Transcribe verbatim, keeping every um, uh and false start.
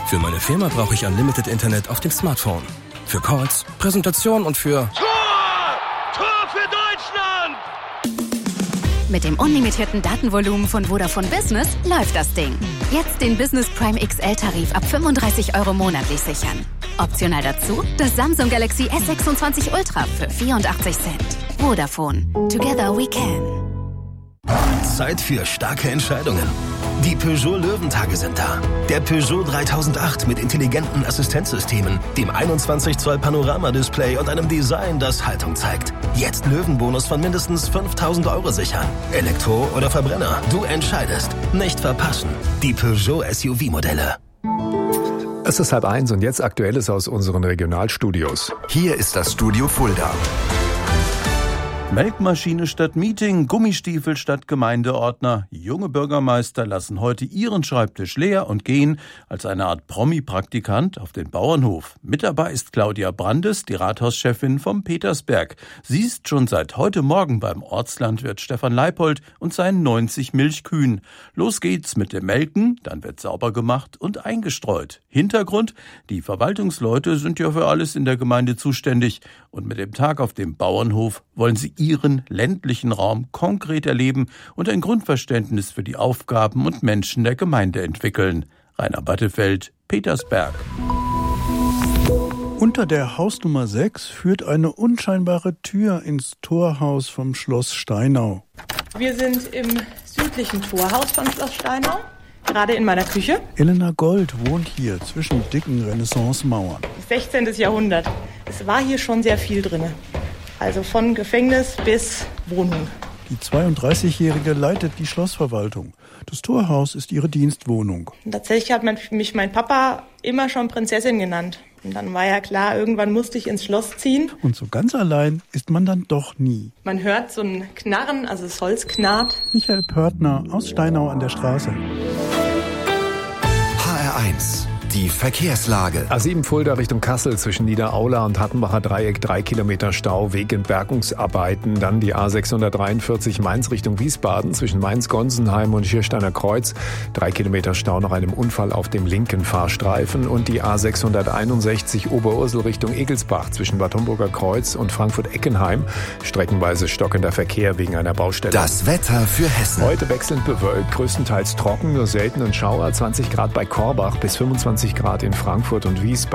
Für meine Firma brauche ich Unlimited Internet auf dem Smartphone. Für Calls, Präsentation und für... Tor! Tor für Deutschland! Mit dem unlimitierten Datenvolumen von Vodafone Business läuft das Ding. Jetzt den Business Prime X L-Tarif ab fünfunddreißig Euro monatlich sichern. Optional dazu das Samsung Galaxy S sechsundzwanzig Ultra für vierundachtzig Cent. Vodafone. Together we can. Zeit für starke Entscheidungen. Die Peugeot Löwentage sind da. Der Peugeot dreitausendacht mit intelligenten Assistenzsystemen, dem einundzwanzig Zoll Panorama-Display und einem Design, das Haltung zeigt. Jetzt Löwenbonus von mindestens fünftausend Euro sichern. Elektro oder Verbrenner, du entscheidest. Nicht verpassen. Die Peugeot S U V-Modelle. Es ist halb eins und jetzt Aktuelles aus unseren Regionalstudios. Hier ist das Studio Fulda. Melkmaschine statt Meeting, Gummistiefel statt Gemeindeordner. Junge Bürgermeister lassen heute ihren Schreibtisch leer und gehen als eine Art Promi-Praktikant auf den Bauernhof. Mit dabei ist Claudia Brandes, die Rathauschefin vom Petersberg. Sie ist schon seit heute Morgen beim Ortslandwirt Stefan Leipold und seinen neunzig Milchkühen. Los geht's mit dem Melken, dann wird sauber gemacht und eingestreut. Hintergrund: Die Verwaltungsleute sind ja für alles in der Gemeinde zuständig. Und mit dem Tag auf dem Bauernhof wollen sie ihren ländlichen Raum konkret erleben und ein Grundverständnis für die Aufgaben und Menschen der Gemeinde entwickeln. Rainer Battefeld, Petersberg. Unter der Hausnummer sechs führt eine unscheinbare Tür ins Torhaus vom Schloss Steinau. Wir sind im südlichen Torhaus von Schloss Steinau, gerade in meiner Küche. Elena Gold wohnt hier zwischen dicken Renaissance-Mauern. sechzehntes Jahrhundert. Es war hier schon sehr viel drin. Also von Gefängnis bis Wohnung. Die zweiunddreißigjährige leitet die Schlossverwaltung. Das Torhaus ist ihre Dienstwohnung. Und tatsächlich hat man mich mein Papa immer schon Prinzessin genannt. Und dann war ja klar, irgendwann musste ich ins Schloss ziehen. Und so ganz allein ist man dann doch nie. Man hört so ein Knarren, also das Holz knarrt. Michael Pörtner aus Steinau an der Straße. H R eins. Die Verkehrslage. A sieben Fulda Richtung Kassel zwischen Niederaula und Hattenbacher Dreieck drei Kilometer Stau wegen Bergungsarbeiten. Dann die A sechshundertdreiundvierzig Mainz Richtung Wiesbaden zwischen Mainz-Gonsenheim und Schiersteiner Kreuz. Drei Kilometer Stau nach einem Unfall auf dem linken Fahrstreifen. Und die A sechshunderteinundsechzig Oberursel Richtung Egelsbach zwischen Bad Homburger Kreuz und Frankfurt-Eckenheim. Streckenweise stockender Verkehr wegen einer Baustelle. Das Wetter für Hessen. Heute wechselnd bewölkt, größtenteils trocken, nur selten und Schauer. zwanzig Grad bei Korbach bis fünfundzwanzig Grad in Frankfurt und Wiesbaden.